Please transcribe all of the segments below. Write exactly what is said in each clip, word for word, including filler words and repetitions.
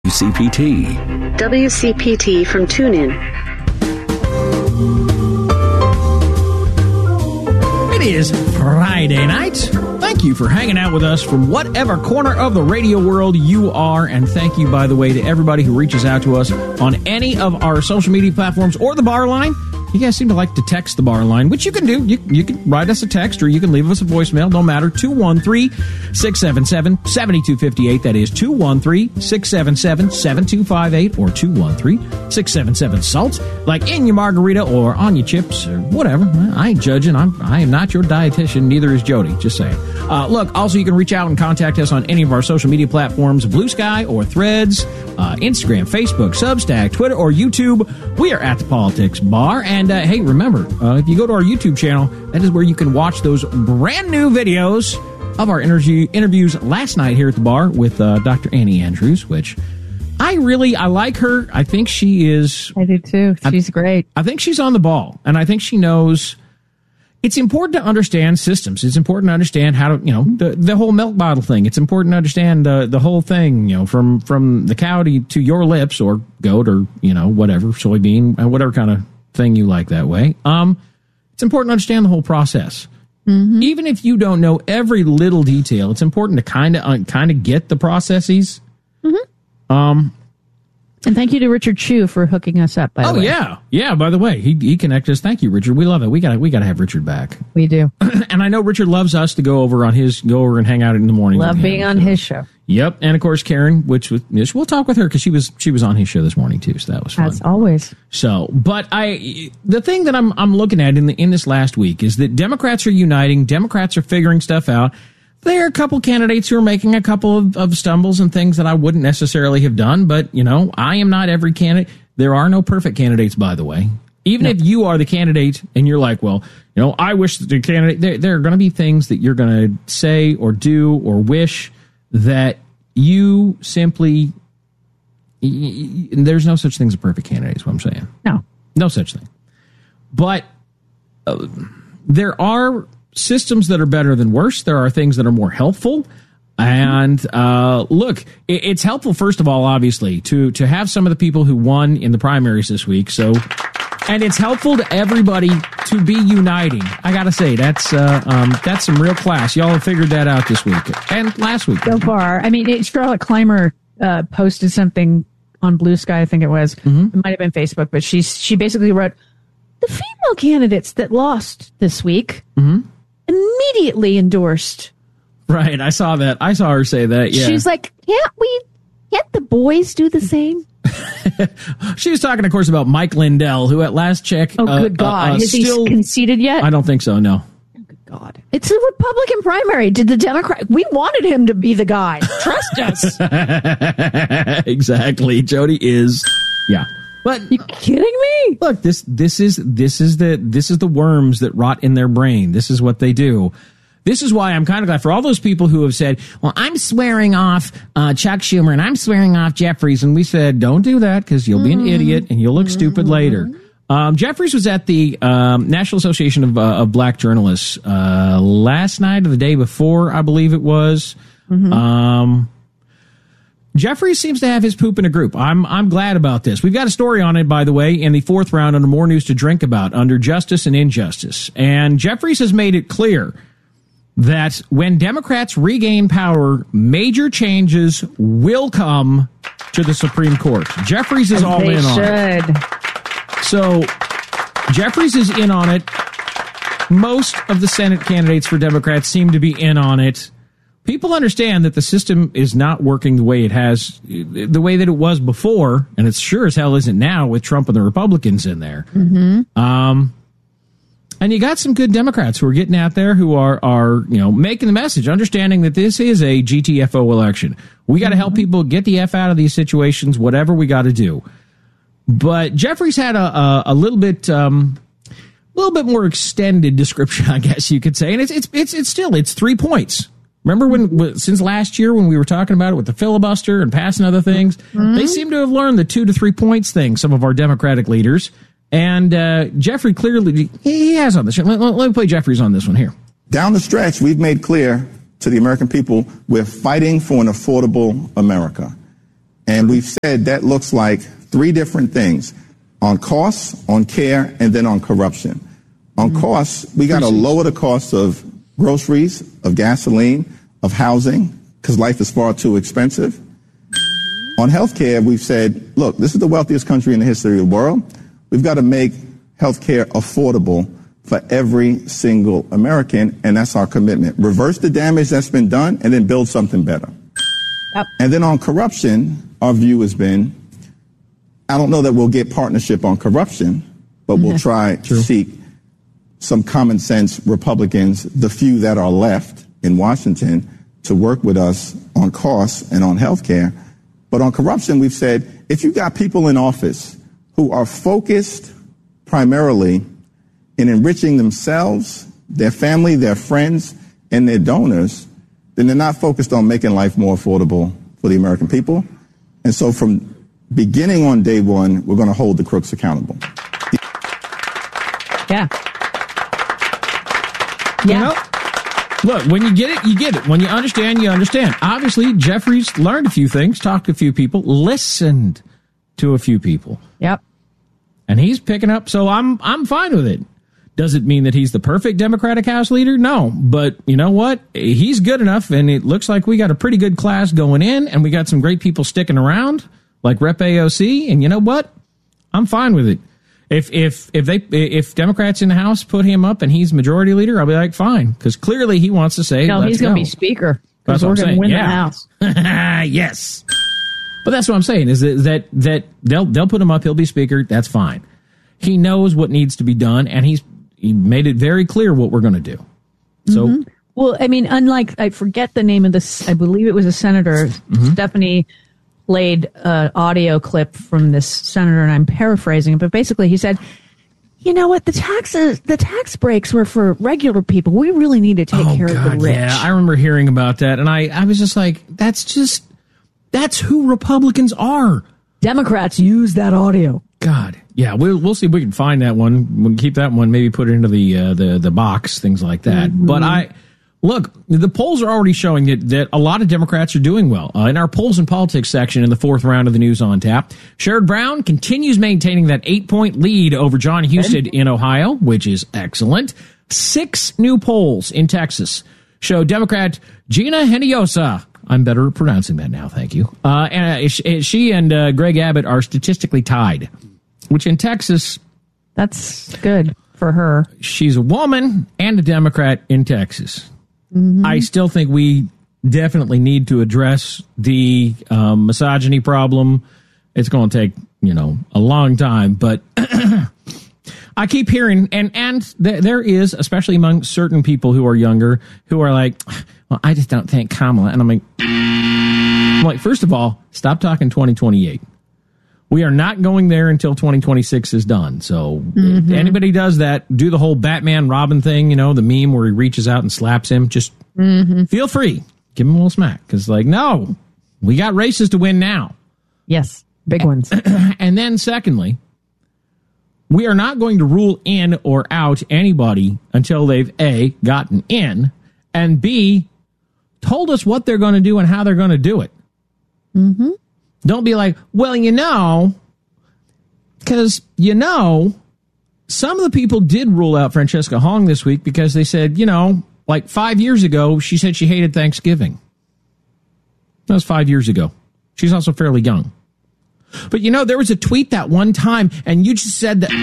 C P T. W C P T from TuneIn. It is Friday night. Thank you for hanging out with us from whatever corner of the radio world you are. And thank you, by the way, to everybody who reaches out to us on any of our social media platforms or the bar line. You guys seem to like to text the bar line, which you can do. You, you can write us a text or you can leave us a voicemail. Don't matter. two one three, six seven seven, seven two five eight. That is two one three, six seven seven, seven two five eight or two one three, six seven seven, SALT. Like in your margarita or on your chips or whatever. I ain't judging. I'm, I am not your dietitian. Neither is Jody. Just saying. Uh, look, also you can reach out and contact us on any of our social media platforms, Blue Sky or Threads, uh, Instagram, Facebook, Substack, Twitter, or YouTube. We are at The Politics Bar. And And, uh, hey, remember, uh, if you go to our YouTube channel, that is where you can watch those brand new videos of our interview, interviews last night here at the bar with uh, Doctor Annie Andrews, which I really, I like her. I think she is... I do, too. She's I, great. I think she's on the ball, and I think she knows... It's important to understand systems. It's important to understand how to, you know, the, the whole milk bottle thing. It's important to understand uh, the whole thing, you know, from, from the cow to, to your lips, or goat, or, you know, whatever, soybean, whatever kind of thing you like that way. Um, it's important to understand the whole process. Mm-hmm. Even if you don't know every little detail, it's important to kind of uh, kind of get the processes. Mm-hmm. Um, and thank you to Richard Chu for hooking us up. By oh the way. yeah, yeah. By the way, he he connected us. Thank you, Richard. We love it. We got we got to have Richard back. We do. And I know Richard loves us to go over on his go over and hang out in the morning. Love being him, on so. his show. Yep, and of course Karen, which was we'll talk with her because she was she was on his show this morning too, so that was fun. As always. So, but I the thing that I'm I'm looking at in the in this last week is that Democrats are uniting. Democrats are figuring stuff out. There are a couple candidates who are making a couple of, of stumbles and things that I wouldn't necessarily have done, but you know, I am not every candidate. There are no perfect candidates, by the way. Even no. if you are the candidate and you're like, well, you know, I wish the candidate. There, there are going to be things that you're going to say or do or wish that you simply, y- y- there's no such thing as a perfect candidate is what I'm saying. No. No such thing. But uh, there are systems that are better than worse. There are things that are more helpful. And uh, look, it, it's helpful, first of all, obviously, to, to have some of the people who won in the primaries this week. So, and it's helpful to everybody to be uniting. I got to say, that's uh, um, that's some real class. Y'all have figured that out this week and last week. So far. I mean, it, Charlotte Clymer uh, posted something on Blue Sky, I think it was. Mm-hmm. It might have been Facebook, but she, she basically wrote, the female candidates that lost this week mm-hmm. immediately endorsed. Right, I saw that. I saw her say that, yeah. She's like, can't we, can't the boys do the same? She was talking, of course, about Mike Lindell, who at last check... Oh, good uh, God. Uh, uh, Has still, he conceded yet? I don't think so, no. Oh, good God. It's a Republican primary. Did the Democrat... We wanted him to be the guy. Trust us. Exactly. Jody is... Yeah. But you kidding me? Look, this this is this is the this is the worms that rot in their brain. This is what they do. This is why I'm kind of glad for all those people who have said, well, I'm swearing off uh, Chuck Schumer and I'm swearing off Jeffries. And we said, don't do that because you'll be an mm-hmm. idiot and you'll look mm-hmm. stupid later. Um, Jeffries was at the um, National Association of, uh, of Black Journalists uh, last night or the day before, I believe it was. Mm-hmm. Um, Jeffries seems to have his poop in a group. I'm I'm glad about this. We've got a story on it, by the way, in the fourth round under More News to Drink About, under Justice and Injustice. And Jeffries has made it clear that when Democrats regain power, major changes will come to the Supreme Court. Jeffries is all they in should. on it. So Jeffries is in on it. Most of the Senate candidates for Democrats seem to be in on it. People understand that the system is not working the way it has, the way that it was before, and it sure as hell isn't now with Trump and the Republicans in there. Mm-hmm. Um, and you got some good Democrats who are getting out there who are, are you know, making the message, understanding that this is a G T F O election. We got to mm-hmm. help people get the F out of these situations, whatever we got to do. But Jeffries had a, a, a little bit... Um, a little bit more extended description, I guess you could say. And it's it's it's, it's still, it's three points. Remember when, since last year when we were talking about it with the filibuster and passing other things, mm-hmm. they seem to have learned the two to three points thing, some of our Democratic leaders. And uh, Jeffrey clearly, he has on this. Let, let, let me play Jeffries on this one here. Down the stretch, we've made clear to the American people we're fighting for an affordable America. And we've said that looks like three different things: on costs, on care, and then on corruption. On mm-hmm. costs, we got to lower the cost of groceries, of gasoline, of housing, because life is far too expensive. On healthcare, we've said, look, this is the wealthiest country in the history of the world. We've got to make healthcare affordable for every single American, and that's our commitment. Reverse the damage that's been done and then build something better. Yep. And then on corruption, our view has been, I don't know that we'll get partnership on corruption, but mm-hmm. we'll try True. to seek some common sense Republicans, the few that are left in Washington, to work with us on costs and on health care. But on corruption, we've said, if you've got people in office who are focused primarily in enriching themselves, their family, their friends, and their donors, then they're not focused on making life more affordable for the American people. And so from beginning on day one, we're going to hold the crooks accountable. Yeah. Yeah. You know, look, when you get it, you get it. When you understand, you understand. Obviously, Jeffrey's learned a few things, talked to a few people, listened to a few people. Yep. And he's picking up, so I'm I'm fine with it. Does it mean that he's the perfect Democratic House leader? No. But you know what? He's good enough, and it looks like we got a pretty good class going in, and we got some great people sticking around, like Rep A O C, and you know what? I'm fine with it. If if if they if Democrats in the House put him up and he's majority leader, I'll be like, fine, because clearly he wants to say, no, let's he's going to go. be speaker because we're going to win yeah. the House. Yes, but that's what I'm saying is that, that that they'll they'll put him up. He'll be speaker. That's fine. He knows what needs to be done, and he's he made it very clear what we're going to do. So, mm-hmm. well, I mean, unlike I forget the name of this, I believe it was a senator, mm-hmm. Stephanie. Played an audio clip from this senator, and I'm paraphrasing, but basically he said, you know what, the taxes, the tax breaks were for regular people. We really need to take oh, care God, of the rich. Yeah, I remember hearing about that, and I, I was just like, that's just, that's who Republicans are. Democrats use that audio. God, yeah, we'll we'll see if we can find that one. We'll keep that one, maybe put it into the uh, the the box, things like that. Mm-hmm. But I. Look, the polls are already showing that, that a lot of Democrats are doing well. Uh, in our polls and politics section in the fourth round of the News on Tap, Sherrod Brown continues maintaining that eight-point lead over John Husted in Ohio, which is excellent. Six new polls in Texas show Democrat Gina Hinojosa, I'm better at pronouncing that now, thank you, uh, and she and uh, Greg Abbott are statistically tied, which in Texas... That's good for her. She's a woman and a Democrat in Texas. Mm-hmm. I still think we definitely need to address the um, misogyny problem. It's going to take, you know, a long time, but I keep hearing, and, and th- there is, especially among certain people who are younger, who are like, well, I just don't think Kamala. And I'm like, I'm like, first of all, stop talking twenty twenty-eight. We are not going there until twenty twenty-six is done. So mm-hmm. if anybody does that, do the whole Batman Robin thing, you know, the meme where he reaches out and slaps him. Just mm-hmm. feel free. Give him a little smack. Because, like, no, we got races to win now. Yes, big ones. And then, secondly, we are not going to rule in or out anybody until they've, A, gotten in, and B, told us what they're going to do and how they're going to do it. Mm-hmm. Don't be like, well, you know, because, you know, some of the people did rule out Francesca Hong this week because they said, you know, like five years ago, she said she hated Thanksgiving. That was five years ago. She's also fairly young. But, you know, there was a tweet that one time, and you just said that.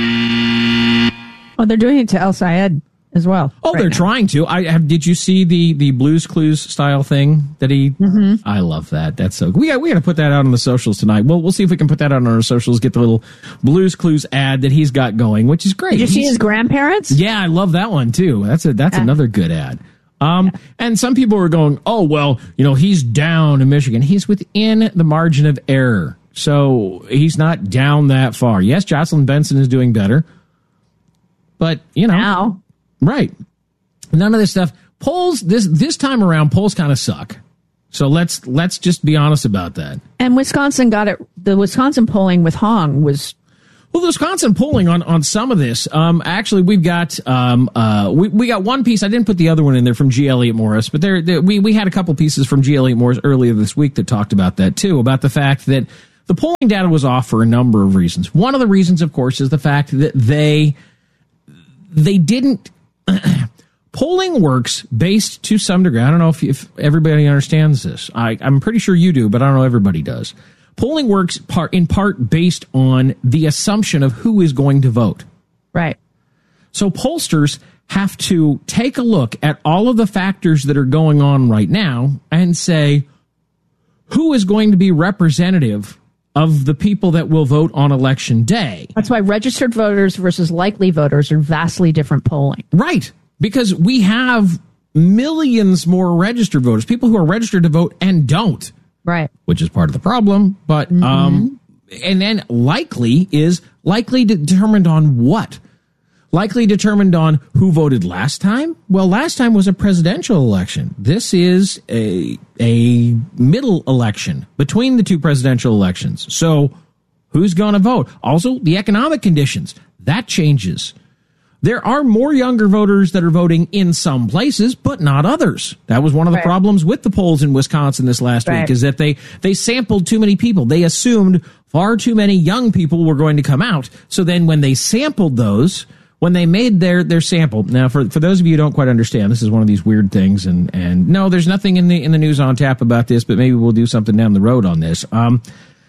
Oh, they're doing it to El Sayed as well. Oh, right they're now. trying to. I have. Did you see the the Blue's Clues style thing that he? Mm-hmm. I love that. That's so. We got we got to put that out on the socials tonight. Well, we'll see if we can put that out on our socials. Get the little Blue's Clues ad that he's got going, which is great. Did you he's, see his grandparents? Yeah, I love that one too. That's a that's uh, another good ad. Um, yeah. And some people were going, oh well, you know, he's down in Michigan. He's within the margin of error, so he's not down that far. Yes, Jocelyn Benson is doing better, but you know. Now. Right. None of this stuff. Polls this this time around, polls kind of suck. So let's let's just be honest about that. And Wisconsin got it. The Wisconsin polling with Hong was Well, the Wisconsin polling on, on some of this, um, actually, we've got um, uh, we, we got one piece. I didn't put the other one in there from G. Elliott Morris, but there, there we, we had a couple pieces from G. Elliott Morris earlier this week that talked about that, too, about the fact that the polling data was off for a number of reasons. One of the reasons, of course, is the fact that they they didn't... polling works based to some degree. I don't know if, if everybody understands this. I, I'm pretty sure you do, but I don't know everybody does. Polling works part in part based on the assumption of who is going to vote. Right. So pollsters have to take a look at all of the factors that are going on right now and say, who is going to be representative of the people that will vote on election day? That's why registered voters versus likely voters are vastly different polling. Right. Because we have millions more registered voters, people who are registered to vote and don't. Right. Which is part of the problem. But, mm-hmm. um, and then likely is likely determined on what? Likely determined on who voted last time? Well, last time was a presidential election. This is a, a middle election between the two presidential elections. So who's going to vote? Also, the economic conditions, that changes. There are more younger voters that are voting in some places, but not others. That was one of the right. problems with the polls in Wisconsin this last right. week, is that they, they sampled too many people. They assumed far too many young people were going to come out. So then when they sampled those, when they made their, their sample, now for, for those of you who don't quite understand, this is one of these weird things, and, and no, there's nothing in the, in the news on tap about this, but maybe we'll do something down the road on this. Um,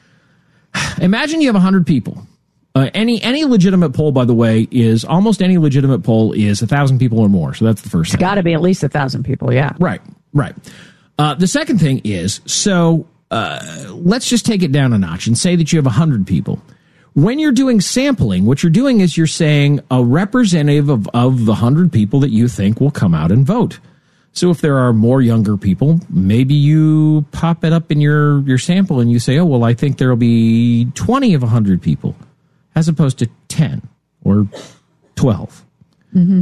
imagine you have one hundred people. Uh, any any legitimate poll, by the way, is almost any legitimate poll is a thousand people or more. So that's the first it's thing. It's got to be at least a thousand people, yeah. Right, right. Uh, the second thing is, so uh, let's just take it down a notch and say that you have one hundred people. When you're doing sampling, what you're doing is you're saying a representative of, of the one hundred people that you think will come out and vote. So if there are more younger people, maybe you pop it up in your, your sample and you say, oh, well, I think there will be twenty of one hundred people, as opposed to ten or twelve. Mm-hmm.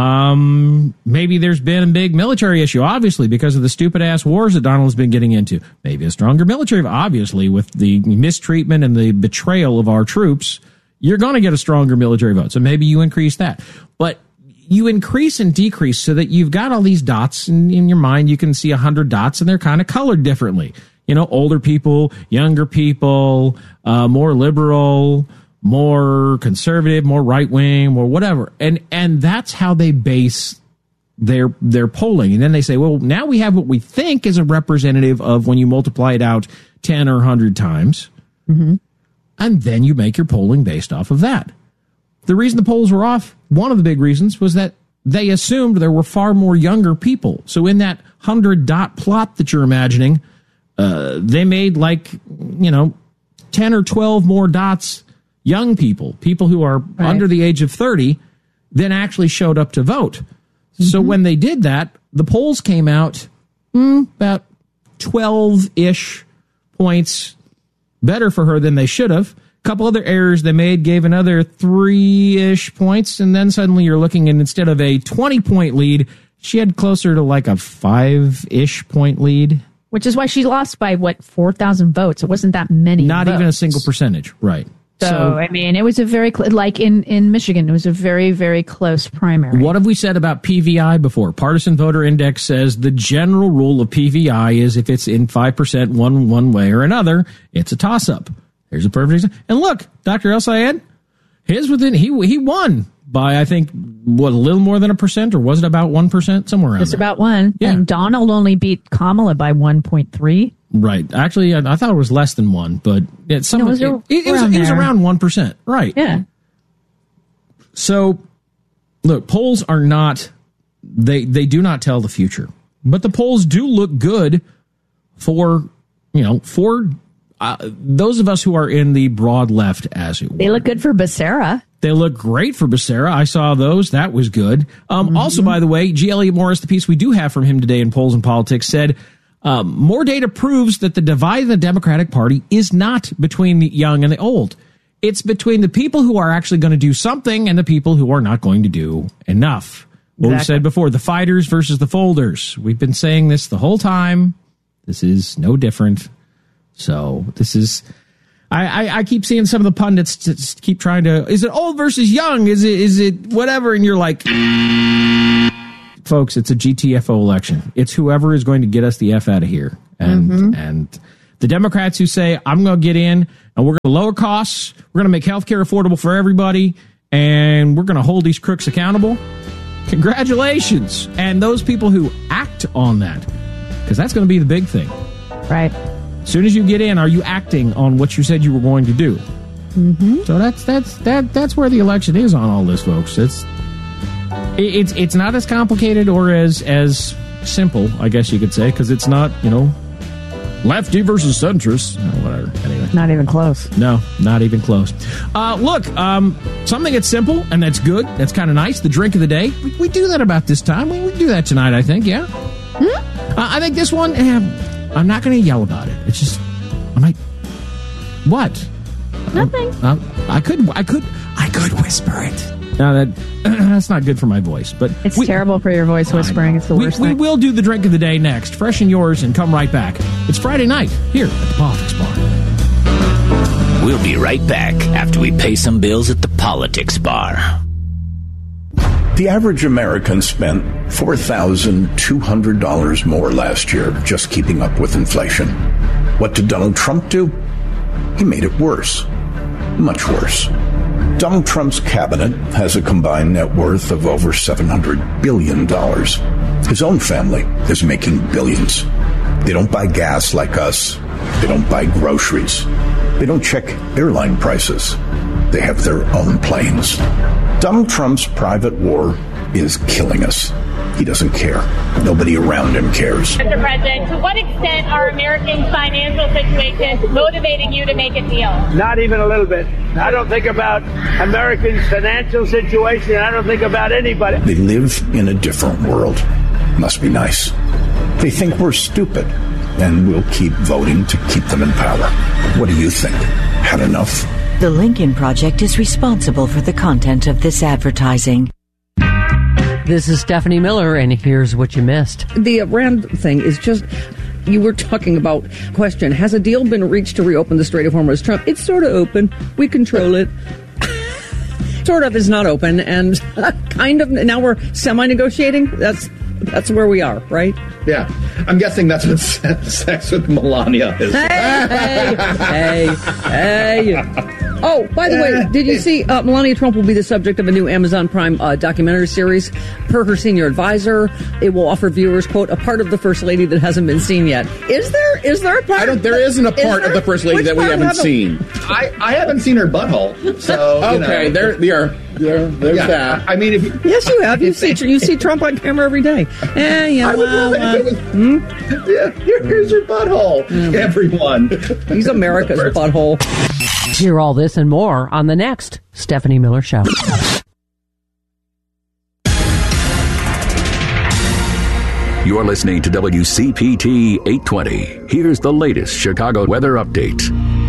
Um, maybe there's been a big military issue, obviously, because of the stupid-ass wars that Donald's been getting into. Maybe a stronger military, obviously, with the mistreatment and the betrayal of our troops, you're going to get a stronger military vote. So maybe you increase that. But you increase and decrease so that you've got all these dots in, in your mind. You can see one hundred dots, and they're kind of colored differently. You know, older people, younger people, uh, more liberal, more conservative, more right wing, more whatever. And and that's how they base their their polling. And then they say, well, now we have what we think is a representative of when you multiply it out ten or one hundred times. Mm-hmm. And then you make your polling based off of that. The reason the polls were off, one of the big reasons, was that they assumed there were far more younger people. So in that one hundred dot plot that you're imagining, uh, they made like, you know, ten or twelve more dots young people, people who are right. under the age of thirty, then actually showed up to vote. Mm-hmm. So when they did that, the polls came out mm, about twelve-ish points better for her than they should have. A couple other errors they made gave another three-ish points, and then suddenly you're looking, and instead of a twenty-point lead, she had closer to like a five-ish point lead. Which is why she lost by, what, four thousand votes. It wasn't that many Not votes. even a single percentage, right. So, so, I mean, it was a very, cl- like in, in Michigan, it was a very, very close primary. What have we said about P V I before? Partisan Voter Index says the general rule of P V I is if it's in five percent one, one way or another, it's a toss-up. Here's a perfect example. And look, Doctor El-Sayed, his within, he he won by, I think, what, a little more than a percent, or was it about one percent? Somewhere around It's there. about one. Yeah. And Donald only beat Kamala by one point three. Right. Actually, I, I thought it was less than one, but it's some, no, it, was, it, it, it, was, it was around one percent. Right. Yeah. So, look, polls are not, they, they do not tell the future, but the polls do look good for, you know, for uh, those of us who are in the broad left, as it were. They look good for Becerra. They look great for Becerra. I saw those. That was good. Um, mm-hmm. Also, by the way, G. Elliott Morris, the piece we do have from him today in Polls and Politics, said, Um, more data proves that the divide in the Democratic Party is not between the young and the old. It's between the people who are actually going to do something and the people who are not going to do enough. What exactly. we said before, the fighters versus the folders. We've been saying this the whole time. This is no different. So this is, I, I, I keep seeing some of the pundits just keep trying to, is it old versus young? Is it is it whatever? And you're like, folks, it's a G T F O election. It's whoever is going to get us the F out of here. And mm-hmm. and the Democrats who say, I'm going to get in and we're going to lower costs, we're going to make healthcare affordable for everybody, and we're going to hold these crooks accountable. Congratulations. And those people who act on that, because that's going to be the big thing. Right. As soon as you get in, are you acting on what you said you were going to do? Mm-hmm. So that's that's that that's where the election is on all this, folks. It's it, it's it's not as complicated or as as simple, I guess you could say, because it's not, you know, lefty versus centrist, or whatever. Anyway, not even close. No, not even close. Uh, look, um, something that's simple and that's good. That's kind of nice. The drink of the day. We, we do that about this time. We, we do that tonight, I think. Yeah. Hmm? Uh, I think this one. Eh, I'm not going to yell about it. It's just, I might. What? Nothing. Uh, I could. I could. I could whisper it. No, that that's not good for my voice. But it's we, terrible for your voice whispering. It's the we, worst we thing. We will do the drink of the day next. Freshen yours and come right back. It's Friday night here at the Politics Bar. We'll be right back after we pay some bills at the Politics Bar. The average American spent four thousand two hundred dollars more last year just keeping up with inflation. What did Donald Trump do? He made it worse. Much worse. Donald Trump's cabinet has a combined net worth of over seven hundred billion dollars. His own family is making billions. They don't buy gas like us. They don't buy groceries. They don't check airline prices. They have their own planes. Donald Trump's private war is killing us. He doesn't care. Nobody around him cares. Mister President, to what extent are Americans' financial situations motivating you to make a deal? Not even a little bit. I don't think about Americans' financial situation. I don't think about anybody. They live in a different world. Must be nice. They think we're stupid, and we'll keep voting to keep them in power. What do you think? Had enough? The Lincoln Project is responsible for the content of this advertising. This is Stephanie Miller, and here's what you missed. The Iran thing is just, you were talking about, question, has a deal been reached to reopen the Strait of Hormuz? Trump, it's sort of open. We control it. Sort of is not open, and kind of, now we're semi-negotiating. That's that's where we are, right? Yeah. I'm guessing that's what sex with Melania is. Hey, hey, hey, hey. Oh, by the way, did you see uh, Melania Trump will be the subject of a new Amazon Prime uh, documentary series? Per her senior advisor, it will offer viewers, quote, a part of the First Lady that hasn't been seen yet. Is there? Is there a part? I don't, there isn't a part of the First Lady that we haven't, haven't seen. I, I haven't seen her butthole. So okay, you know. there, there, there, there's yeah, that. I mean, if you, yes, you have. You see, you see Trump on camera every day. Eh, yeah, well, uh, was, hmm? yeah, here, here's your butthole, mm. everyone. He's America's butthole. Hear all this and more on the next Stephanie Miller Show. You're listening to W C P T eight twenty. Here's the latest Chicago weather update.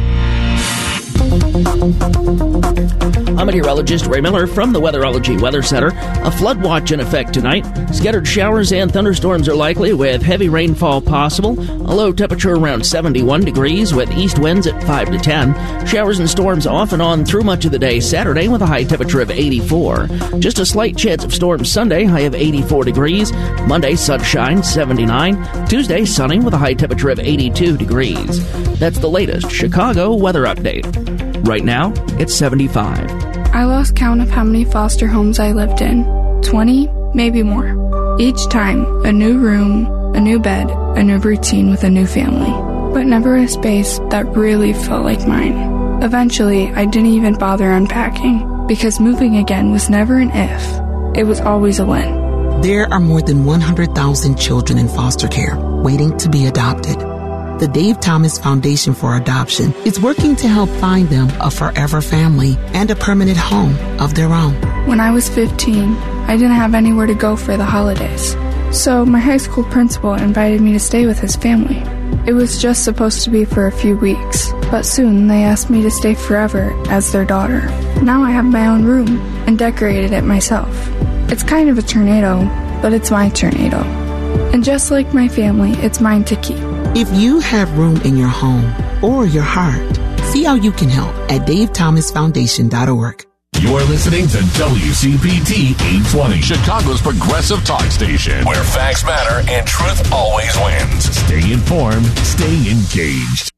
I'm meteorologist Ray Miller from the Weatherology Weather Center. A flood watch in effect tonight. Scattered showers and thunderstorms are likely with heavy rainfall possible. A low temperature around seventy-one degrees with east winds at five to ten. Showers and storms off and on through much of the day Saturday with a high temperature of eighty-four. Just a slight chance of storms Sunday, high of eighty-four degrees. Monday, sunshine, seventy-nine. Tuesday, sunny with a high temperature of eighty-two degrees. That's the latest Chicago weather update. Right now, it's seventy-five. I lost count of how many foster homes I lived in. twenty, maybe more. Each time, a new room, a new bed, a new routine with a new family. But never a space that really felt like mine. Eventually, I didn't even bother unpacking, because moving again was never an if. It was always a when. There are more than one hundred thousand children in foster care waiting to be adopted. The Dave Thomas Foundation for Adoption is working to help find them a forever family and a permanent home of their own. When I was fifteen, I didn't have anywhere to go for the holidays. So my high school principal invited me to stay with his family. It was just supposed to be for a few weeks, but soon they asked me to stay forever as their daughter. Now I have my own room and decorated it myself. It's kind of a tornado, but it's my tornado. And just like my family, it's mine to keep. If you have room in your home or your heart, See how you can help at dave thomas foundation dot org. You're listening to W C P T eight twenty, Chicago's progressive talk station, where facts matter and truth always wins. Stay informed, stay engaged.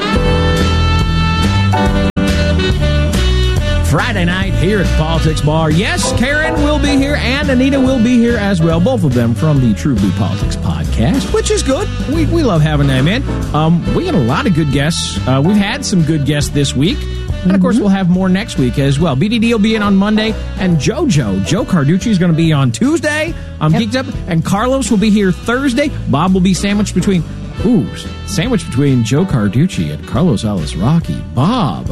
Friday night here at the Politics Bar. Yes, Karen will be here and Anita will be here as well. Both of them from the True Blue Politics podcast, which is good. We we love having them in. Um, we got a lot of good guests. Uh, we've had some good guests this week. And, of course, we'll have more next week as well. B D D will be in on Monday. And JoJo, Joe Carducci, is going to be on Tuesday. I'm yep. geeked up. And Carlos will be here Thursday. Bob will be sandwiched between... Ooh, sandwiched between Joe Carducci and Carlos Alazraqui. Bob.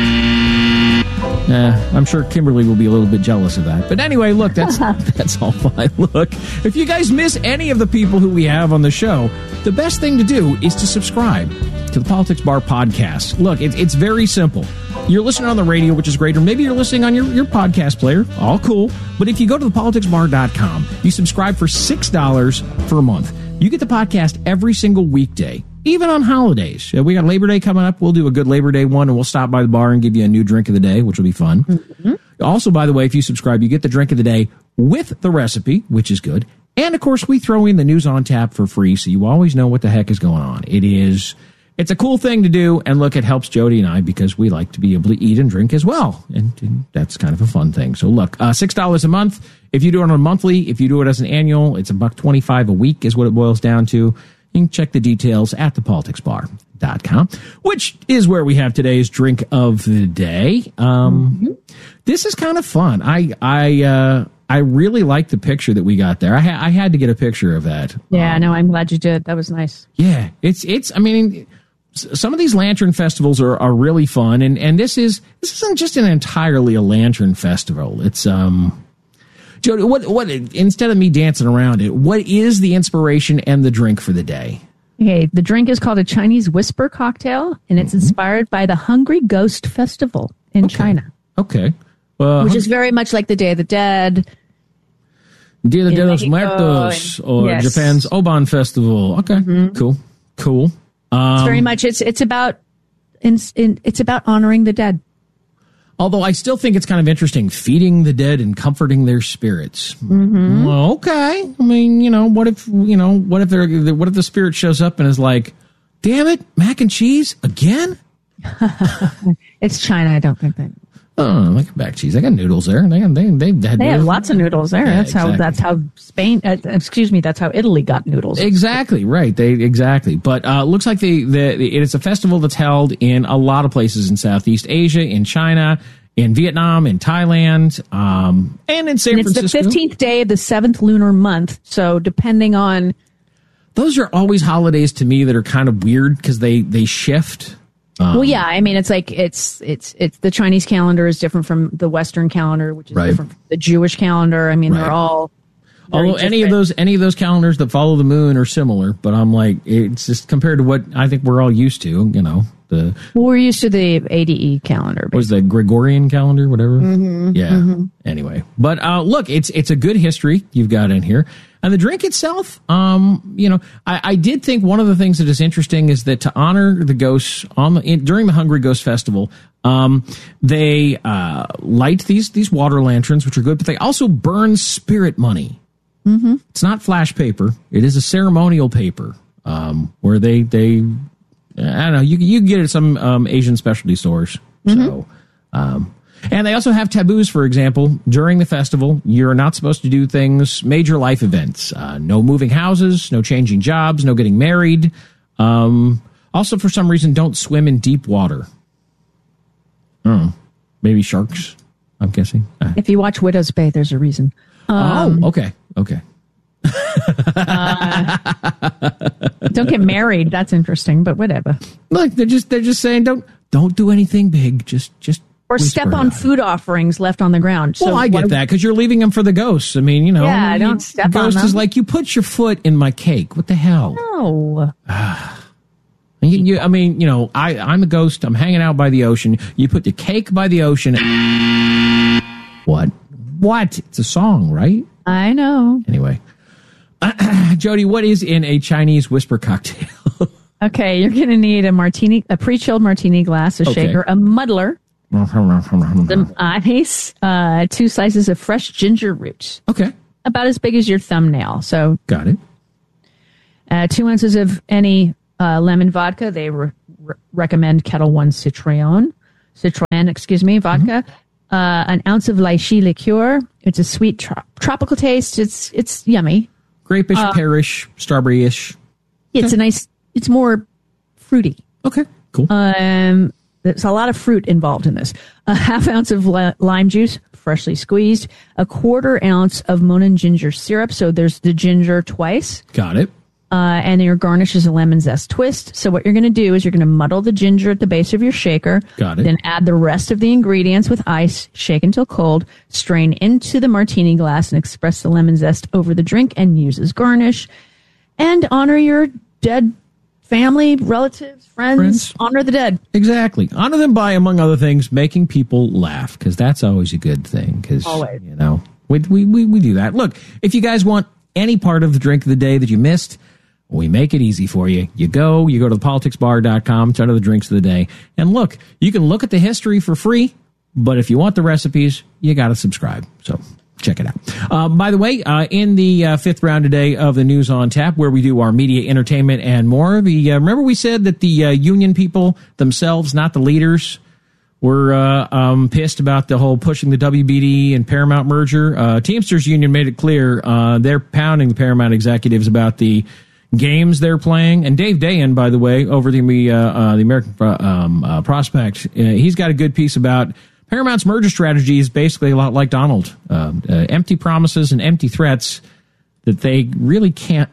Uh, I'm sure Kimberly will be a little bit jealous of that. But anyway, look, that's that's all fine. Look, if you guys miss any of the people who we have on the show, the best thing to do is to subscribe to the Politics Bar podcast. Look, it, it's very simple. You're listening on the radio, which is great, or maybe you're listening on your, your podcast player. All cool. But if you go to the politics bar dot com, you subscribe for six dollars for a month. You get the podcast every single weekday, even on holidays. We got Labor Day coming up. We'll do a good Labor Day one, and we'll stop by the bar and give you a new drink of the day, which will be fun. Mm-hmm. Also, by the way, if you subscribe, you get the drink of the day with the recipe, which is good. And, of course, we throw in the news on tap for free, so you always know what the heck is going on. It is... It's a cool thing to do, and look, it helps Jody and I because we like to be able to eat and drink as well, and, and that's kind of a fun thing. So look, uh, six dollars a month. If you do it on a monthly, if you do it as an annual, it's a buck twenty-five a week is what it boils down to. You can check the details at the politics bar dot com, which is where we have today's drink of the day. Um, mm-hmm. This is kind of fun. I I uh, I really like the picture that we got there. I, ha- I had to get a picture of that. Yeah, um, no, I'm glad you did. That was nice. Yeah, it's it's. I mean. Some of these lantern festivals are, are really fun, and, and this is this isn't just an entirely a lantern festival. It's um, Jody, what what instead of me dancing around it, what is the inspiration and the drink for the day? Okay, the drink is called a Chinese Whisper cocktail, and it's mm-hmm. inspired by the Hungry Ghost Festival in okay. China. Okay, uh, which is very much like the Day of the Dead. Dia de los Muertos, or yes. Japan's Oban Festival. Okay, mm-hmm. cool, cool. Um, it's very much it's it's about in, in, it's about honoring the dead. Although I still think it's kind of interesting, feeding the dead and comforting their spirits. Mm-hmm. Well, okay, I mean, you know, what if you know, what if they're, what if the spirit shows up and is like, "Damn it, mac and cheese again"? It's China. I don't think that. Oh, like back cheese. They got noodles there. They they they, had they have lots of noodles there. Yeah, that's exactly. how that's how Spain. Uh, excuse me. That's how Italy got noodles. Exactly right. They exactly. But uh, looks like the, the the it's a festival that's held in a lot of places in Southeast Asia, in China, in Vietnam, in Thailand, um, and in San and it's Francisco. It's the fifteenth day of the seventh lunar month. So depending on, those are always holidays to me that are kind of weird because they they shift. Um, well, yeah, I mean, it's like it's it's it's the Chinese calendar is different from the Western calendar, which is right. different from the Jewish calendar. I mean, right. they're all. Although any of those any of those calendars that follow the moon are similar, but I'm like, it's just compared to what I think we're all used to. You know, the well, we're used to the A D E calendar. Was the Gregorian calendar, whatever? Mm-hmm, yeah. Mm-hmm. Anyway, but uh, look, it's it's a good history you've got in here. And the drink itself, um, you know, I, I did think one of the things that is interesting is that to honor the ghosts on the in, during the Hungry Ghost Festival, um, they uh, light these these water lanterns, which are good, but they also burn spirit money. Mm-hmm. It's not flash paper; it is a ceremonial paper um, where they they I don't know you you can get it at some um, Asian specialty stores. Mm-hmm. So. Um, And they also have taboos, for example, during the festival, you're not supposed to do things, major life events. Uh, no moving houses, no changing jobs, no getting married. Um, also, for some reason, don't swim in deep water. I don't know. Maybe sharks, I'm guessing. Uh. If you watch Widow's Bay, there's a reason. Um, oh, okay, okay. uh, don't get married. That's interesting, but whatever. Look, they're just they're just saying don't don't do anything big. Just just. Or step on food offerings left on the ground. Well, so I get what, that because you're leaving them for the ghosts. I mean, you know. Yeah, I don't step on them. Ghost is like, you put your foot in my cake. What the hell? No. you, you, I mean, you know, I, I'm a ghost. I'm hanging out by the ocean. You put the cake by the ocean. What? What? It's a song, right? I know. Anyway. Jody, what is in a Chinese whisper cocktail? Okay, you're going to need a martini, a pre-chilled martini glass, a Okay. shaker, a muddler, some ice, uh, two slices of fresh ginger root. Okay. About as big as your thumbnail. So Got it. uh, two ounces of any uh, lemon vodka. They re- re- recommend Kettle One Citron, Citron, excuse me, vodka. Mm-hmm. Uh, an ounce of lychee liqueur. It's a sweet tro- tropical taste. It's it's yummy. Grapish, Uh, pearish, strawberry-ish. It's a nice. It's more fruity. Okay, cool. Um, there's a lot of fruit involved in this. A half ounce of li- lime juice, freshly squeezed. A quarter ounce of Monin ginger syrup. So there's the ginger twice. Got it. Uh, and your garnish is a lemon zest twist. So what you're going to do is you're going to muddle the ginger at the base of your shaker. Got it. Then add the rest of the ingredients with ice, shake until cold, strain into the martini glass, and express the lemon zest over the drink and use as garnish. And honor your dead family, relatives, friends. Friends. Honor the dead. Exactly. Honor them by, among other things, making people laugh, because that's always a good thing. Because, Always. you know, we, we, we, we do that. Look, if you guys want any part of the drink of the day that you missed, we make it easy for you. You go, you go to the politics bar dot com, it's under the drinks of the day. And look, you can look at the history for free, but if you want the recipes, you got to subscribe. So check it out. Uh, by the way, uh, in the uh, fifth round today of the News on Tap, where we do our media, entertainment, and more, the uh, remember we said that the uh, union people themselves, not the leaders, were uh, um, pissed about the whole pushing the W B D and Paramount merger. Uh, Teamsters Union made it clear uh, they're pounding the Paramount executives about the games they're playing. And Dave Dayen, by the way, over the uh, uh, the American uh, um, uh, Prospect, uh, he's got a good piece about Paramount's merger strategy is basically a lot like Donald. Uh, uh, empty promises and empty threats that they really can't.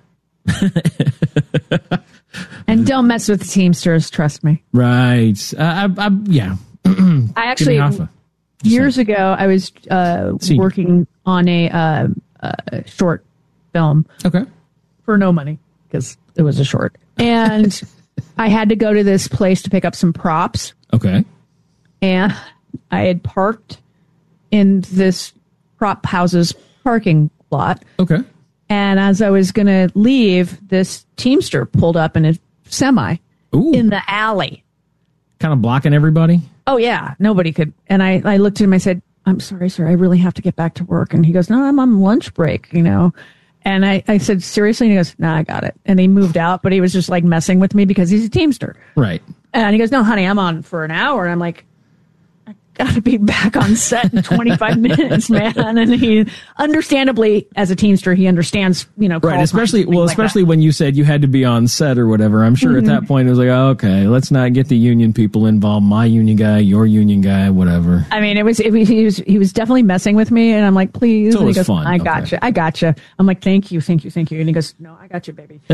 And don't mess with the Teamsters, trust me. Right. Uh, I, I, yeah. I actually, years ago, I was uh, working on a uh, uh, short film. Okay. For no money, because it was a short. And I had to go to this place to pick up some props. Okay. And I had parked in this prop house's parking lot. Okay. And as I was going to leave, this Teamster pulled up in a semi Ooh. in the alley. Kind of blocking everybody? Oh, yeah. Nobody could. And I, I looked at him. I said, I'm sorry, sir. I really have to get back to work. And he goes, no, I'm on lunch break, you know. And I, I said, seriously? And he goes, nah, I got it. And he moved out, but he was just like messing with me because he's a Teamster. Right. And he goes, no, honey, I'm on for an hour. And I'm like, I got to be back on set in twenty-five minutes, man. And he, understandably, as a Teamster, he understands, you know, right. Especially, well, like especially that. when you said you had to be on set or whatever. I'm sure Mm-hmm. at that point it was like, oh, okay, let's not get the union people involved. My union guy, your union guy, whatever. I mean, it was, it was, he was, he was definitely messing with me. And I'm like, please. So and it he was goes, fun. I Okay. gotcha. I gotcha. I'm like, thank you, thank you, thank you. And he goes, no, I got you, baby.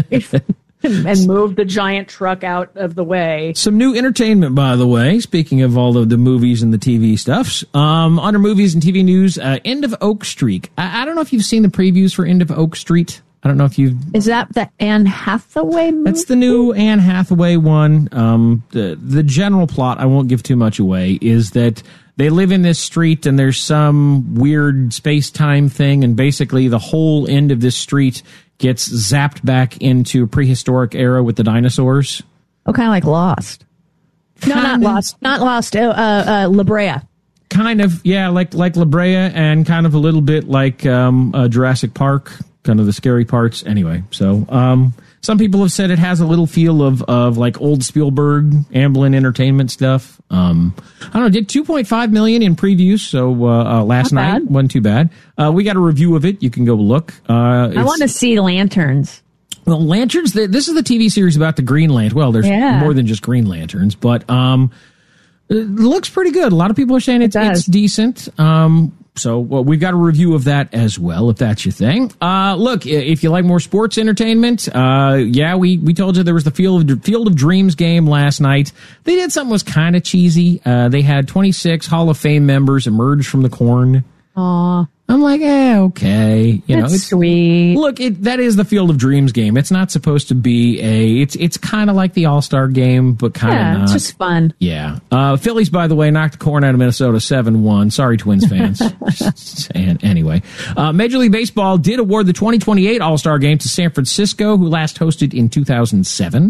And moved the giant truck out of the way. Some new entertainment, by the way. Speaking of all of the movies and the T V stuffs, um, under movies and T V news, uh, End of Oak Street. I, I don't know if you've seen the previews for End of Oak Street. I don't know if you've. Is that the Anne Hathaway movie? That's the new Anne Hathaway one. Um, the the general plot, I won't give too much away, is that they live in this street and there's some weird space time thing, and basically the whole end of this street gets zapped back into a prehistoric era with the dinosaurs. Oh, kind of like Lost. No, not Lost. Not Lost. Uh, uh, La Brea. Kind of, yeah, like like La Brea, and kind of a little bit like um, uh, Jurassic Park, kind of the scary parts. Anyway, so um, some people have said it has a little feel of of like old Spielberg, Amblin Entertainment stuff. Um, I don't know, did two point five million in previews, so uh, uh, last Not night bad. wasn't too bad. Uh, we got a review of it. You can go look. Uh, I it's- want to see Lanterns. Well, Lanterns, th- this is the T V series about the Green Lantern. Well, there's Yeah. more than just Green Lanterns, but um, it looks pretty good. A lot of people are saying it's, it's decent. Um, so well, we've got a review of that as well, if that's your thing. Uh, look, i- if you like more sports entertainment, uh, yeah, we, we told you there was the Field of, Field of Dreams game last night. They did something that was kind of cheesy. Uh, they had twenty-six Hall of Fame members emerge from the corn. Aw. I'm like, eh, okay. You know, That's it's sweet. Look, it, that is the Field of Dreams game. It's not supposed to be a. It's it's kind of like the All Star game, but kind of Yeah, not. it's just fun. Yeah. Uh, Phillies, by the way, knocked the corn out of Minnesota seven one. Sorry, Twins fans. Just saying. Anyway, uh, Major League Baseball did award the twenty twenty-eight All Star game to San Francisco, who last hosted in two thousand seven.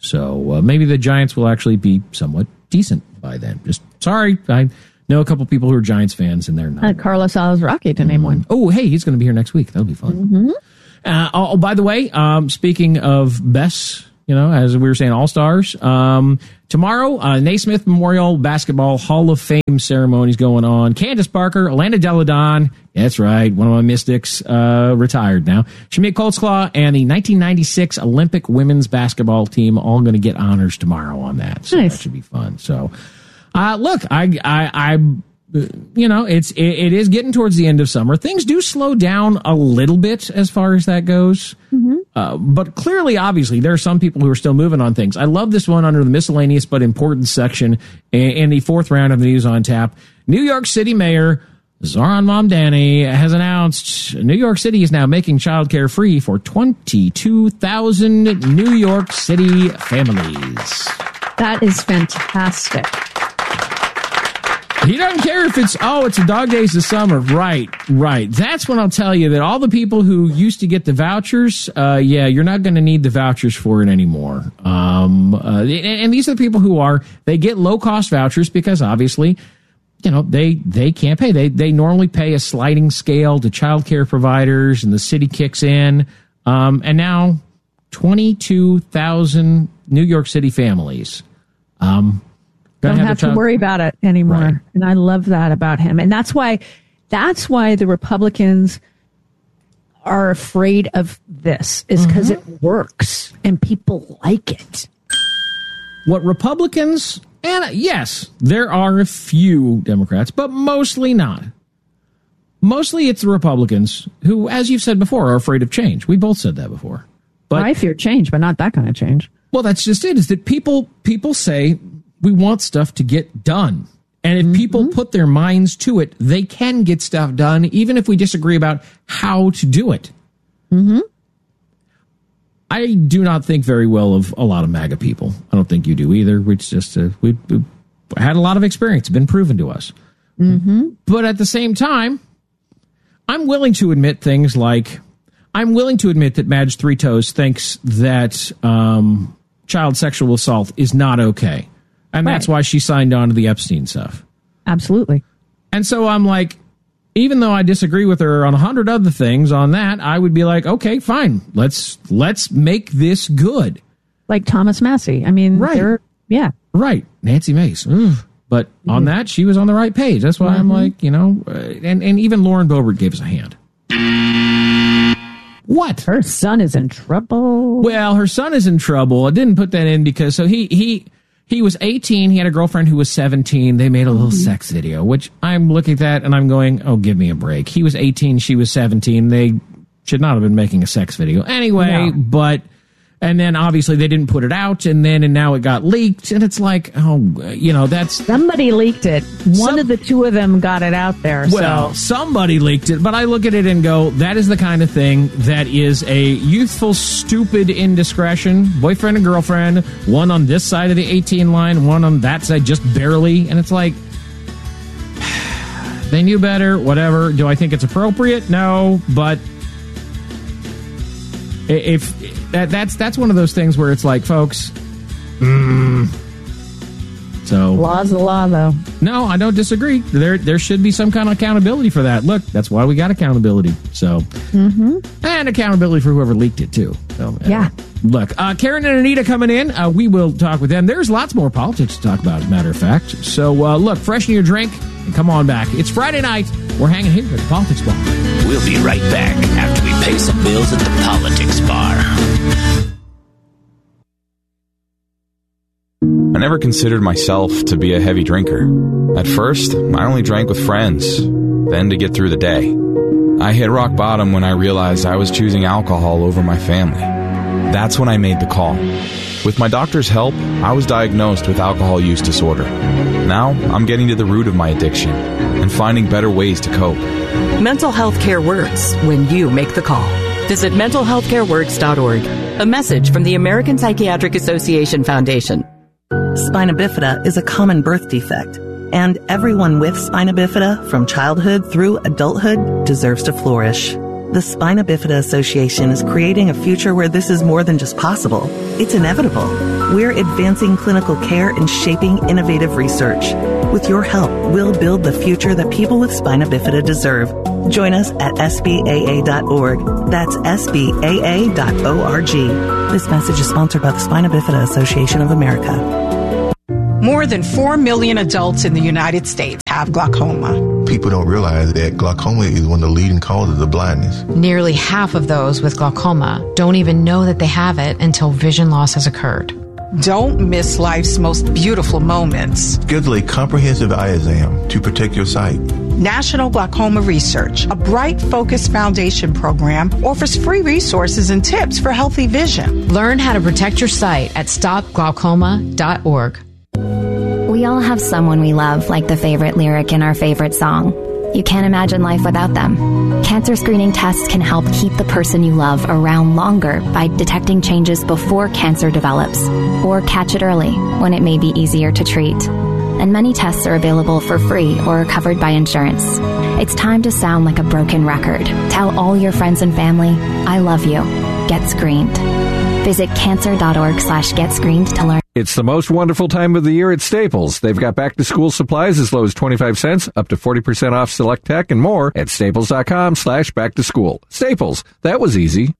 So uh, maybe the Giants will actually be somewhat decent by then. Just sorry, I know a couple people who are Giants fans, and they're not. Uh, Carlos Alazraqui, to name one. Oh, hey, he's going to be here next week. That'll be fun. Mm-hmm. Uh, oh, by the way, um, speaking of best, you know, as we were saying, all-stars, um, tomorrow, uh, Naismith Memorial Basketball Hall of Fame ceremonies going on. Candace Parker, Alana Deladon, yeah, that's right, one of my Mystics, uh, retired now. Shamik Holtzclaw and the nineteen ninety-six Olympic women's basketball team all going to get honors tomorrow on that. So nice. That should be fun. So, uh, look, I, I, I, you know, it's it, it is getting towards the end of summer. Things do slow down a little bit as far as that goes. Mm-hmm. Uh, but clearly, obviously, there are some people who are still moving on things. I love this one under the miscellaneous but important section in, in the fourth round of the News on Tap. New York City Mayor Zohran Mamdani has announced New York City is now making childcare free for twenty-two thousand New York City families. That is fantastic. He doesn't care if it's, oh, it's a dog days of summer. Right, right. That's when I'll tell you that all the people who used to get the vouchers, uh, yeah, you're not going to need the vouchers for it anymore. Um, uh, and, and these are the people who are, they get low-cost vouchers because obviously, you know, they, they can't pay. They, they normally pay a sliding scale to child care providers, and the city kicks in. Um, and now twenty-two thousand New York City families. Um, Don't have, have to worry about it anymore. Right. And I love that about him. And that's why that's why the Republicans are afraid of this, is because mm-hmm. it works and people like it. What Republicans, and yes, there are a few Democrats, but mostly not. Mostly it's the Republicans who, as you've said before, are afraid of change. We both said that before. But I fear change, but not that kind of change. Well, that's just it, is that people people say, we want stuff to get done. And if mm-hmm. people put their minds to it, they can get stuff done, even if we disagree about how to do it. Mm-hmm. I do not think very well of a lot of MAGA people. I don't think you do either. It's just, uh, we, we've had a lot of experience. It's been proven to us. Mm-hmm. But at the same time, I'm willing to admit things like, I'm willing to admit that Madge Three Toes thinks that um, child sexual assault is not okay. And right. that's why she signed on to the Epstein stuff. Absolutely. And so I'm like, even though I disagree with her on a hundred other things on that, I would be like, okay, fine. Let's let's make this good. Like Thomas Massey. I mean, right. yeah. Right. Nancy Mace. Ugh. But mm-hmm. on that, she was on the right page. That's why mm-hmm. I'm like, you know, uh, and, and even Lauren Boebert gave us a hand. What? Her son is in trouble. Well, her son is in trouble. I didn't put that in because, so he, he, He was eighteen. He had a girlfriend who was seventeen. They made a little mm-hmm. sex video, which I'm looking at that and I'm going, oh, give me a break. He was eighteen. She was seventeen. They should not have been making a sex video anyway, no. but, and then obviously they didn't put it out, and then, and now it got leaked, and it's like, oh, you know, that's... Somebody leaked it. One some, of the two of them got it out there. Well, so. somebody leaked it, but I look at it and go, that is the kind of thing that is a youthful, stupid indiscretion. Boyfriend and girlfriend, one on this side of the eighteen line, one on that side, just barely, and it's like, they knew better, whatever. Do I think it's appropriate? No, but if... That that's that's one of those things where it's like, folks, mm, so law's the law, though. No, I don't disagree. There there should be some kind of accountability for that. Look, that's why we got accountability. So, mm-hmm. and accountability for whoever leaked it too. So, yeah. Uh, look, uh, Karen and Anita coming in. Uh, we will talk with them. There's lots more politics to talk about, as a matter of fact. So, uh, look, freshen your drink and come on back. It's Friday night. We're hanging here at the Politics Bar. We'll be right back after we pay some bills at the Politics Bar. I never considered myself to be a heavy drinker. At first, I only drank with friends, then to get through the day. I hit rock bottom when I realized I was choosing alcohol over my family. That's when I made the call. With my doctor's help, I was diagnosed with alcohol use disorder. Now, I'm getting to the root of my addiction and finding better ways to cope. Mental health care works when you make the call. Visit mental health care works dot org. A message from the American Psychiatric Association Foundation. Spina bifida is a common birth defect, and everyone with spina bifida from childhood through adulthood deserves to flourish. The Spina Bifida Association is creating a future where this is more than just possible. It's inevitable. We're advancing clinical care and shaping innovative research. With your help, we'll build the future that people with spina bifida deserve. Join us at S B A A dot org. That's S B A A dot org. This message is sponsored by the Spina Bifida Association of America. More than four million adults in the United States have glaucoma. People don't realize that glaucoma is one of the leading causes of blindness. Nearly half of those with glaucoma don't even know that they have it until vision loss has occurred. Don't miss life's most beautiful moments. Schedule a comprehensive eye exam to protect your sight. National Glaucoma Research, a Bright Focus Foundation program, offers free resources and tips for healthy vision. Learn how to protect your sight at stop glaucoma dot org. We all have someone we love, like the favorite lyric in our favorite song. You can't imagine life without them. Cancer screening tests can help keep the person you love around longer by detecting changes before cancer develops, or catch it early when it may be easier to treat. And many tests are available for free or are covered by insurance. It's time to sound like a broken record. Tell all your friends and family, I love you. Get screened. Visit cancer.org slash get screened to learn. It's the most wonderful time of the year at Staples. They've got back-to-school supplies as low as twenty-five cents, up to forty percent off select tech, and more at staples.com slash back-to-school. Staples, that was easy.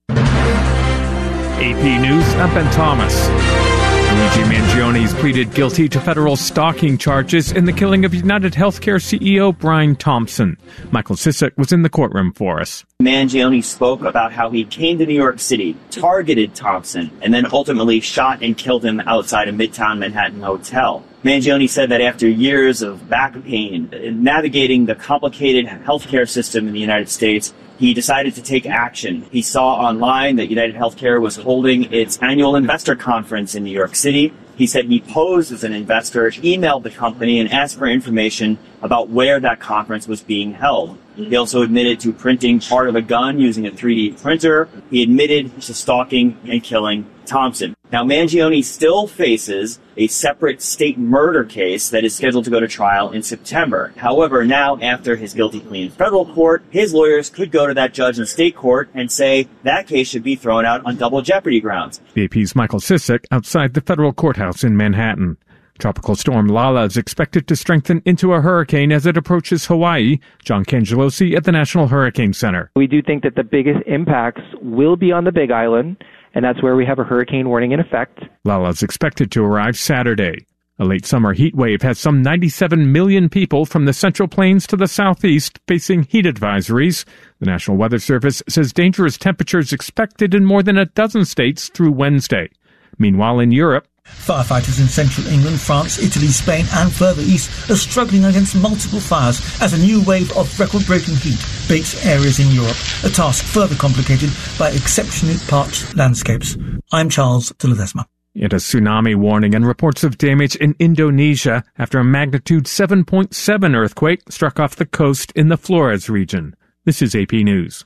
A P News, I'm Ben Thomas. Luigi Mangione pleaded guilty to federal stalking charges in the killing of United Healthcare C E O Brian Thompson. Michael Sisek was in the courtroom for us. Mangione spoke about how he came to New York City, targeted Thompson, and then ultimately shot and killed him outside a Midtown Manhattan hotel. Mangione said that after years of back pain, navigating the complicated healthcare system in the United States, he decided to take action. He saw online that United Healthcare was holding its annual investor conference in New York City. He said he posed as an investor, emailed the company, and asked for information about where that conference was being held. He also admitted to printing part of a gun using a three D printer. He admitted to stalking and killing Thompson. Now, Mangione still faces a separate state murder case that is scheduled to go to trial in September. However, now, after his guilty plea in federal court, his lawyers could go to that judge in state court and say that case should be thrown out on double jeopardy grounds. The A P's Michael Sisek outside the federal courthouse in Manhattan. Tropical storm Lala is expected to strengthen into a hurricane as it approaches Hawaii. John Cangelosi at the National Hurricane Center. We do think that the biggest impacts will be on the Big Island, and that's where we have a hurricane warning in effect. Lala is expected to arrive Saturday. A late summer heat wave has some ninety-seven million people from the Central Plains to the southeast facing heat advisories. The National Weather Service says dangerous temperatures expected in more than a dozen states through Wednesday. Meanwhile, in Europe, firefighters in central England, France, Italy, Spain and further east are struggling against multiple fires as a new wave of record-breaking heat baits areas in Europe, a task further complicated by exceptionally parched landscapes. I'm Charles de Ledesma. Yet a tsunami warning and reports of damage in Indonesia after a magnitude seven point seven earthquake struck off the coast in the Flores region. This is A P News.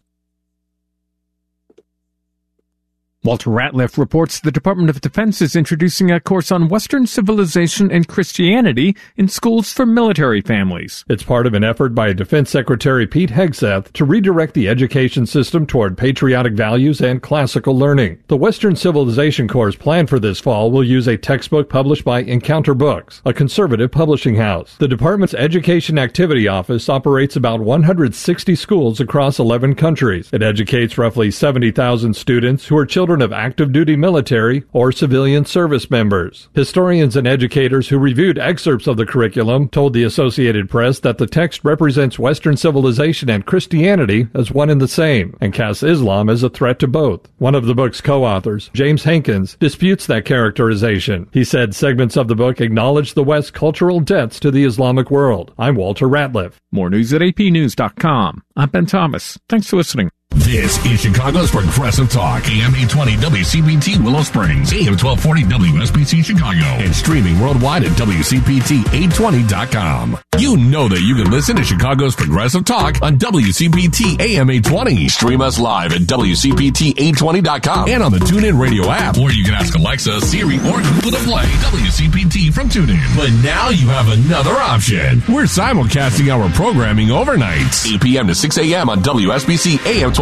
Walter Ratliff reports the Department of Defense is introducing a course on Western civilization and Christianity in schools for military families. It's part of an effort by Defense Secretary Pete Hegseth to redirect the education system toward patriotic values and classical learning. The Western Civilization course planned for this fall will use a textbook published by Encounter Books, a conservative publishing house. The department's Education Activity Office operates about one hundred sixty schools across eleven countries. It educates roughly seventy thousand students who are children of active duty military or civilian service members. Historians and educators who reviewed excerpts of the curriculum told the Associated Press that the text represents Western civilization and Christianity as one and the same, and casts Islam as a threat to both. One of the book's co-authors, James Hankins, disputes that characterization. He said segments of the book acknowledge the West's cultural debts to the Islamic world. I'm Walter Ratliff. More news at A P news dot com. I'm Ben Thomas. Thanks for listening. This is Chicago's Progressive Talk, A M eight twenty W C P T Willow Springs, A M twelve forty W S B C Chicago, and streaming worldwide at W C P T eight twenty dot com. You know that you can listen to Chicago's Progressive Talk on W C P T A M eight twenty. Stream us live at W C P T eight twenty dot com and on the TuneIn Radio app, or you can ask Alexa, Siri, or Google to play W C P T from TuneIn. But now you have another option. We're simulcasting our programming overnight, eight p.m. to six a.m. on W S B C A M twelve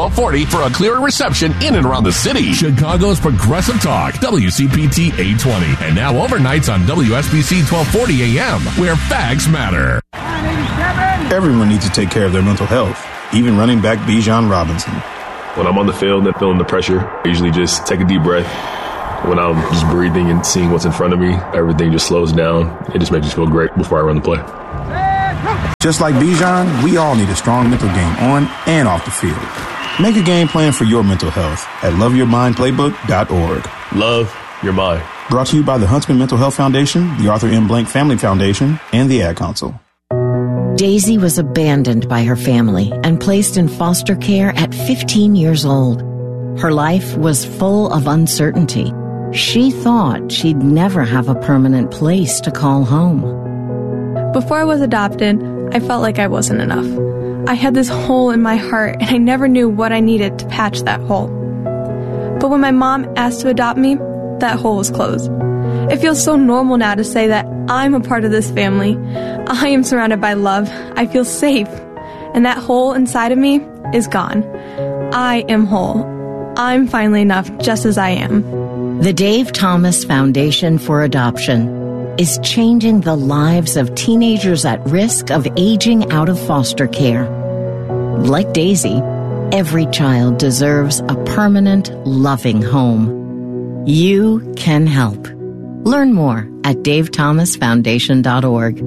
twelve forty for a clearer reception in and around the city. Chicago's Progressive Talk, W C P T eight twenty. And now overnights on W S B C twelve forty A M, where facts matter. Everyone needs to take care of their mental health, even running back Bijan Robinson. When I'm on the field and feeling the pressure, I usually just take a deep breath. When I'm just breathing and seeing what's in front of me, everything just slows down. It just makes me feel great before I run the play. Just like Bijan, we all need a strong mental game on and off the field. Make a game plan for your mental health at love your mind playbook dot org. Love your mind. Brought to you by the Huntsman Mental Health Foundation, the Arthur M. Blank Family Foundation, and the Ad Council. Daisy was abandoned by her family and placed in foster care at fifteen years old. Her life was full of uncertainty. She thought she'd never have a permanent place to call home. Before I was adopted, I felt like I wasn't enough. I had this hole in my heart, and I never knew what I needed to patch that hole. But when my mom asked to adopt me, that hole was closed. It feels so normal now to say that I'm a part of this family. I am surrounded by love. I feel safe. And that hole inside of me is gone. I am whole. I'm finally enough just as I am. The Dave Thomas Foundation for Adoption is changing the lives of teenagers at risk of aging out of foster care. Like Daisy, every child deserves a permanent, loving home. You can help. Learn more at dave thomas foundation dot org.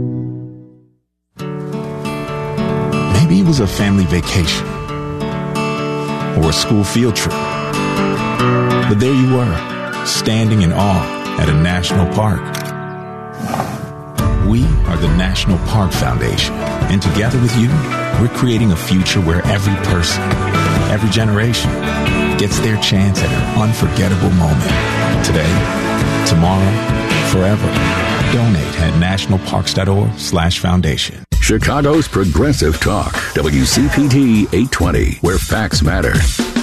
Maybe it was a family vacation or a school field trip. But there you were, standing in awe at a national park. We are the National Park Foundation, and together with you, we're creating a future where every person, every generation, gets their chance at an unforgettable moment. Today, tomorrow, forever. Donate at national parks dot org slash foundation. Chicago's Progressive Talk, W C P T eight twenty, where facts matter.